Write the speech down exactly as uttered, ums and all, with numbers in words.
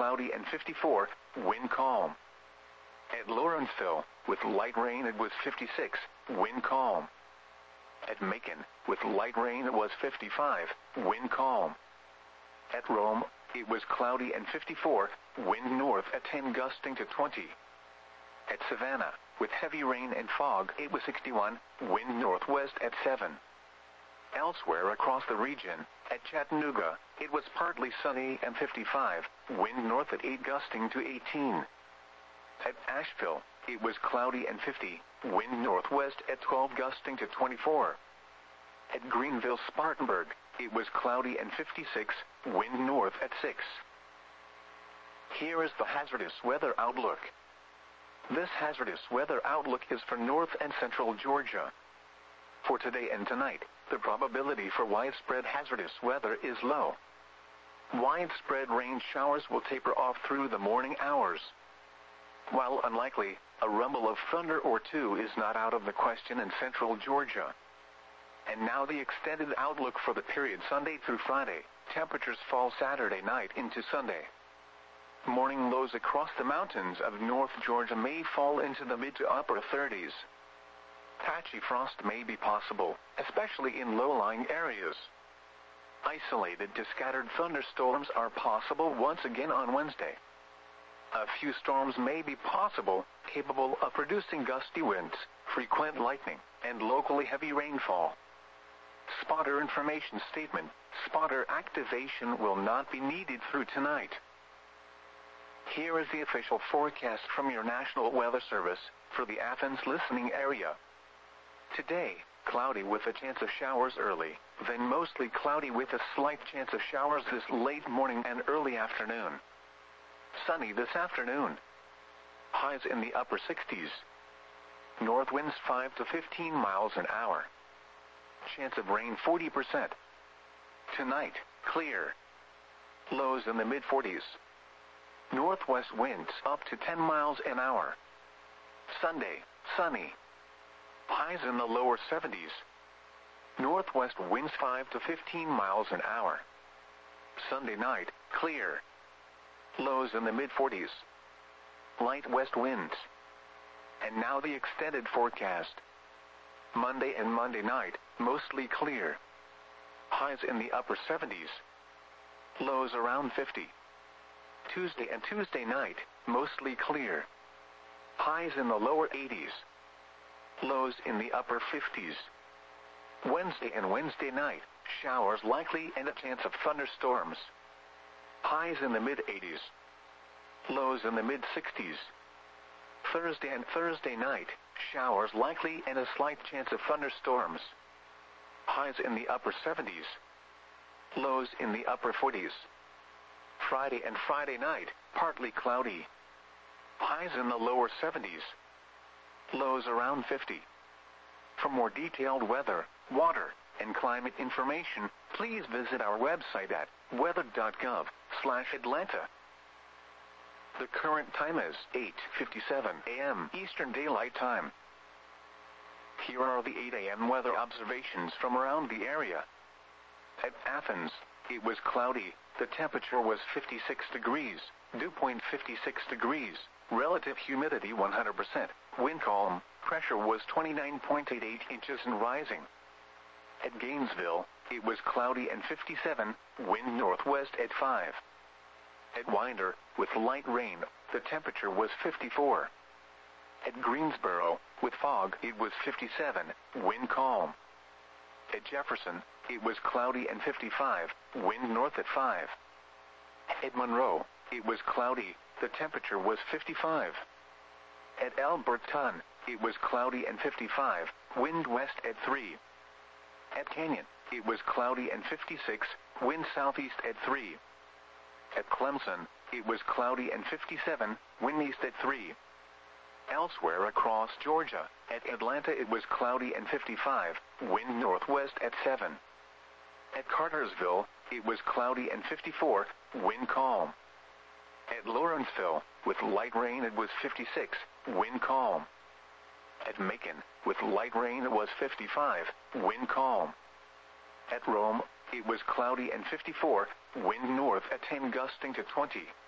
cloudy and fifty-four, wind calm. At Lawrenceville, with light rain it was fifty-six, wind calm. At Macon, with light rain it was fifty-five, wind calm. At Rome, it was cloudy and fifty-four, wind north at ten gusting to twenty. At Savannah, with heavy rain and fog it was sixty-one, wind northwest at seven. Elsewhere across the region, at Chattanooga, it was partly sunny and fifty-five, wind north at eight gusting to eighteen. At Asheville, it was cloudy and fifty, wind northwest at twelve gusting to twenty-four. At Greenville-Spartanburg, it was cloudy and fifty-six, wind north at six. Here is the hazardous weather outlook. This hazardous weather outlook is for north and central Georgia. For today and tonight, the probability for widespread hazardous weather is low. Widespread rain showers will taper off through the morning hours. While unlikely, a rumble of thunder or two is not out of the question in central Georgia. And now the extended outlook for the period Sunday through Friday. Temperatures fall Saturday night into Sunday. Morning lows across the mountains of North Georgia may fall into the mid to upper thirties. Patchy frost may be possible, especially in low-lying areas. Isolated to scattered thunderstorms are possible once again on Wednesday. A few storms may be possible, capable of producing gusty winds, frequent lightning, and locally heavy rainfall. Spotter information statement: spotter activation will not be needed through tonight. Here is the official forecast from your National Weather Service for the Athens listening area. Today, cloudy with a chance of showers early, then mostly cloudy with a slight chance of showers this late morning and early afternoon. Sunny this afternoon. Highs in the upper sixties. North winds five to fifteen miles an hour. Chance of rain forty percent. Tonight, clear. Lows in the mid forties. Northwest winds up to ten miles an hour. Sunday, sunny. Highs in the lower seventies. Northwest winds five to fifteen miles an hour. Sunday night, clear. Lows in the mid forties. Light west winds. And now the extended forecast. Monday and Monday night, mostly clear. Highs in the upper seventies. Lows around fifty. Tuesday and Tuesday night, mostly clear. Highs in the lower eighties. Lows in the upper fifties. Wednesday and Wednesday night, showers likely and a chance of thunderstorms. Highs in the mid eighties. Lows in the mid sixties. Thursday and Thursday night, showers likely and a slight chance of thunderstorms. Highs in the upper seventies. Lows in the upper forties. Friday and Friday night, partly cloudy. Highs in the lower seventies. Lows around fifty. For more detailed weather, water, and climate information, please visit our website at weather dot gov slash Atlanta. The current time is eight fifty-seven a m Eastern Daylight Time. Here are the eight a m weather observations from around the area. At Athens, it was cloudy, the temperature was fifty-six degrees, dew point fifty-six degrees, relative humidity one hundred percent, wind calm, pressure was twenty-nine point eight eight inches and rising. At Gainesville, it was cloudy and fifty-seven, wind northwest at five. At Winder, with light rain, the temperature was fifty-four. At Greensboro, with fog, it was fifty-seven, wind calm. At Jefferson, it was cloudy and fifty-five, wind north at five. At Monroe, it was cloudy, the temperature was fifty-five. At Alberton, it was cloudy and fifty-five, wind west at three. At Canyon, it was cloudy and fifty-six, wind southeast at three. At Clemson, it was cloudy and fifty-seven, wind east at three. Elsewhere across Georgia, at Atlanta it was cloudy and fifty-five, wind northwest at seven. At Cartersville, it was cloudy and fifty-four, wind calm. At Lawrenceville, with light rain it was fifty-six, wind calm. At Macon, with light rain it was fifty-five, wind calm. At Rome, it was cloudy and fifty-four, wind north at ten gusting to twenty.